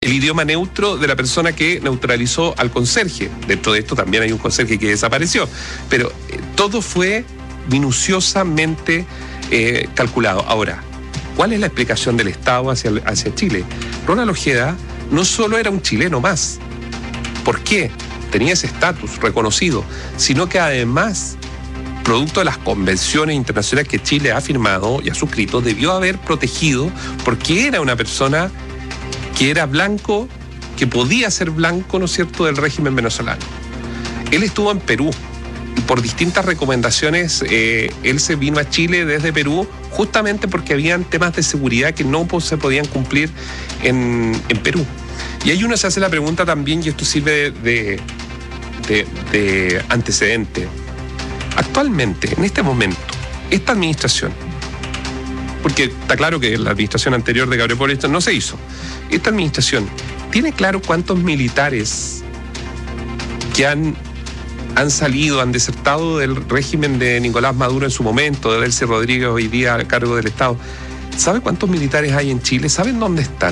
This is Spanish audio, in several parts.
el idioma neutro de la persona que neutralizó al conserje. Dentro de esto también hay un conserje que desapareció, pero todo fue minuciosamente calculado. Ahora, ¿cuál es la explicación del Estado hacia Chile? Ronald Ojeda no solo era un chileno más. ¿Por qué? Tenía ese estatus reconocido, sino que además, producto de las convenciones internacionales que Chile ha firmado y ha suscrito, debió haber protegido porque era una persona que era blanco, que podía ser blanco, ¿no es cierto?, del régimen venezolano. Él estuvo en Perú y por distintas recomendaciones él se vino a Chile desde Perú justamente porque habían temas de seguridad que no se podían cumplir en Perú. Y ahí uno se hace la pregunta también, y esto sirve de antecedente. Actualmente, en este momento, esta administración, porque está claro que la administración anterior de Gabriel Boric no se hizo, esta administración tiene claro cuántos militares que han salido, han desertado del régimen de Nicolás Maduro en su momento, de Delcy Rodríguez hoy día a cargo del Estado. ¿Sabe cuántos militares hay en Chile? ¿Saben dónde están?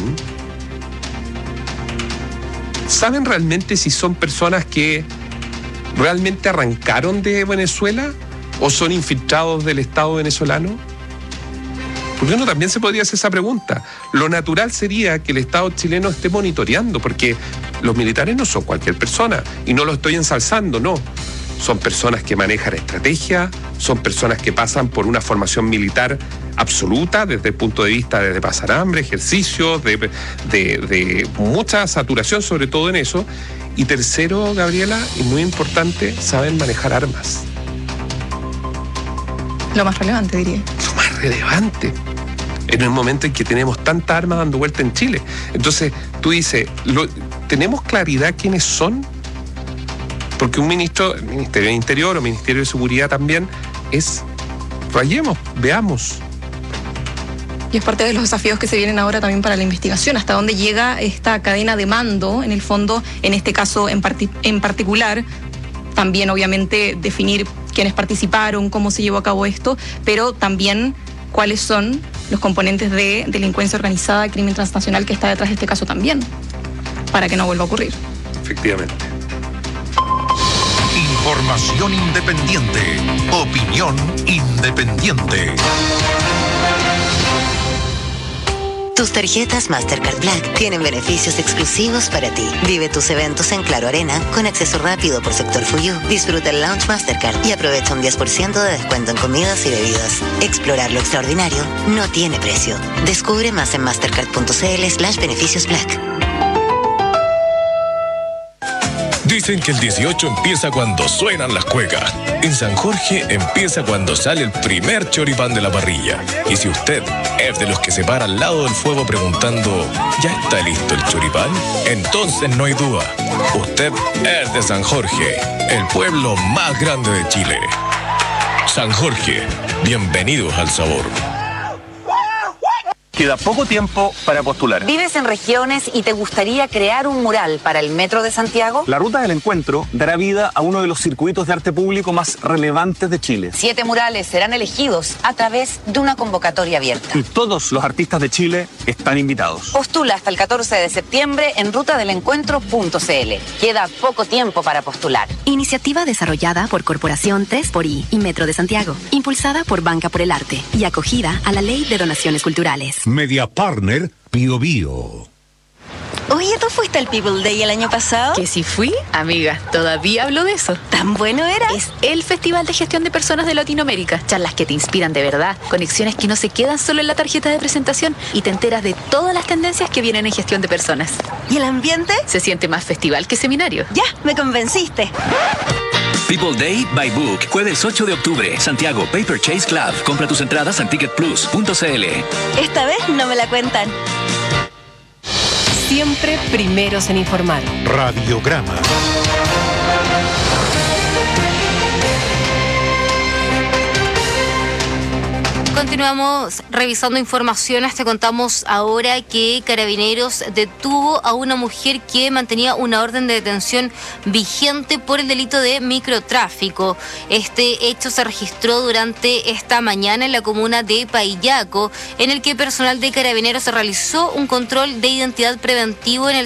¿Saben realmente si son personas que realmente arrancaron de Venezuela o son infiltrados del Estado venezolano? Porque uno también se podría hacer esa pregunta. Lo natural sería que el Estado chileno esté monitoreando, porque los militares no son cualquier persona, y no lo estoy ensalzando, no. Son personas que manejan estrategia, son personas que pasan por una formación militar absoluta desde el punto de vista de pasar hambre, ejercicios, de mucha saturación, sobre todo en eso. Y tercero, Gabriela, y muy importante, saben manejar armas. Lo más relevante, diría. Lo más relevante. En el momento en que tenemos tanta arma dando vuelta en Chile. Entonces, tú dices, ¿tenemos claridad quiénes son? Porque un ministro, el Ministerio del Interior o Ministerio de Seguridad también, rayemos, veamos. Y es parte de los desafíos que se vienen ahora también para la investigación, hasta dónde llega esta cadena de mando, en el fondo, en este caso en particular, también obviamente definir quiénes participaron, cómo se llevó a cabo esto, pero también cuáles son los componentes de delincuencia organizada, crimen transnacional que está detrás de este caso también, para que no vuelva a ocurrir. Efectivamente. Información independiente. Opinión independiente. Tus tarjetas Mastercard Black tienen beneficios exclusivos para ti. Vive tus eventos en Claro Arena con acceso rápido por sector Fuyu. Disfruta el Lounge Mastercard y aprovecha un 10% de descuento en comidas y bebidas. Explorar lo extraordinario no tiene precio. Descubre más en mastercard.cl/beneficios Black. Dicen que el 18 empieza cuando suenan las cuecas. En San Jorge empieza cuando sale el primer choripán de la parrilla. Y si usted es de los que se para al lado del fuego preguntando ¿ya está listo el choripán? Entonces no hay duda. Usted es de San Jorge, el pueblo más grande de Chile. San Jorge, bienvenidos al sabor. Queda poco tiempo para postular. ¿Vives en regiones y te gustaría crear un mural para el Metro de Santiago? La Ruta del Encuentro dará vida a uno de los circuitos de arte público más relevantes de Chile. 7 murales serán elegidos a través de una convocatoria abierta. Y todos los artistas de Chile están invitados. Postula hasta el 14 de septiembre en rutadelencuentro.cl. Queda poco tiempo para postular. Iniciativa desarrollada por Corporación 3xI y Metro de Santiago. Impulsada por Banca por el Arte y acogida a la Ley de Donaciones Culturales. Media Partner Bio Bio. Oye, ¿tú fuiste al People Day el año pasado? Que si fui, amiga, todavía hablo de eso. ¿Tan bueno era? Es el Festival de Gestión de Personas de Latinoamérica. Charlas que te inspiran de verdad, conexiones que no se quedan solo en la tarjeta de presentación y te enteras de todas las tendencias que vienen en gestión de personas. ¿Y el ambiente? Se siente más festival que seminario. Ya, me convenciste. People Day by Book, jueves 8 de octubre, Santiago Paper Chase Club. Compra tus entradas en ticketplus.cl. Esta vez no me la cuentan. Siempre primeros en informar. Radiograma. Continuamos revisando informaciones. Te contamos ahora que Carabineros detuvo a una mujer que mantenía una orden de detención vigente por el delito de microtráfico. Este hecho se registró durante esta mañana en la comuna de Paillaco, en el que personal de Carabineros realizó un control de identidad preventivo en el